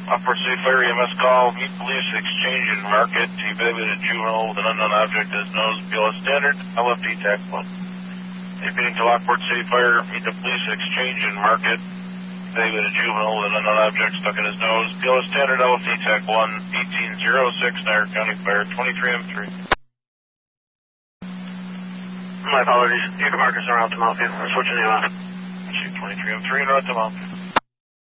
Lockport City Fire EMS call, meet police exchange and market. Evaluated juvenile with an unknown object as known as BLS standard. LFD TAC 1. Repeating to Lockport City Fire, meet the police exchange and market. Evaluated juvenile with an unknown object stuck in his nose. BLS standard LFD TAC 1, 1806, Niagara County Fire, 23M3. My apologies. You can mark us around to Mount View. We're switching you on. 23M3 and route to Mount View.